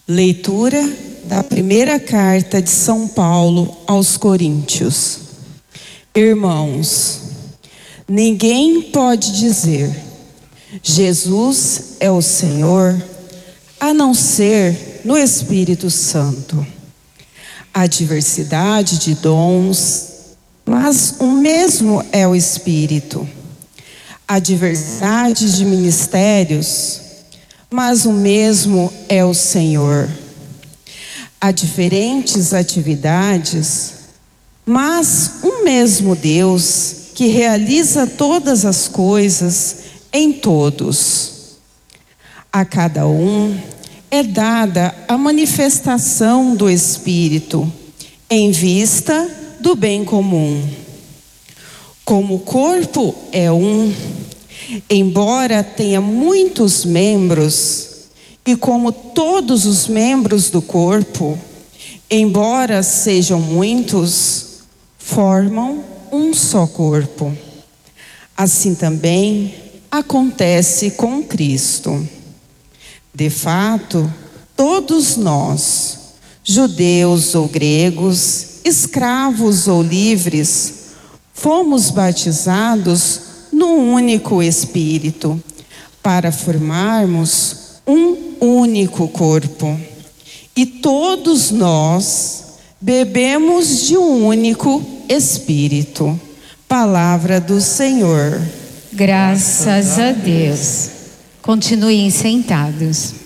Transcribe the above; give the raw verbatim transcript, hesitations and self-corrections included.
Leitura da primeira carta de São Paulo aos Coríntios. Irmãos, ninguém pode dizer, Jesus é o Senhor, a não ser no Espírito Santo. Há diversidade de dons, mas o mesmo é o Espírito. Há diversidade de ministérios, mas o mesmo é o Senhor. Há diferentes atividades, mas um mesmo Deus que realiza todas as coisas em todos. A cada um é dada a manifestação do Espírito em vista do bem comum. Como o corpo é um, embora tenha muitos membros, e como todos os membros do corpo, embora sejam muitos, formam um só corpo. Assim também acontece com Cristo. De fato, todos nós, judeus ou gregos, escravos ou livres, fomos batizados num único Espírito, para formarmos um único corpo. E todos nós bebemos de um único Espírito. Palavra do Senhor. Graças a Deus. Continuem sentados.